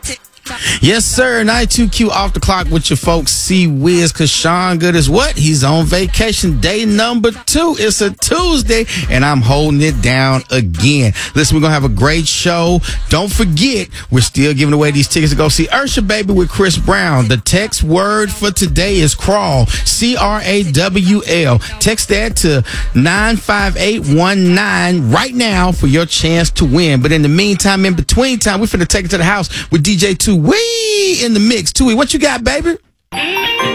Yes, sir. 92Q off the clock with your folks. C-Wiz, cause Sean Good is what? He's on vacation day number 2. It's a Tuesday, and I'm holding it down again. Listen, we're gonna have a great show. Don't forget, we're still giving away these tickets to go see Usher Baby with Chris Brown. The text word for today is crawl. C-R-A-W-L. Text that to 95819 right now for your chance to win. But in the meantime, in between time, we're finna take it to the house with DJ Tui in the mix. Tui, what you got, baby?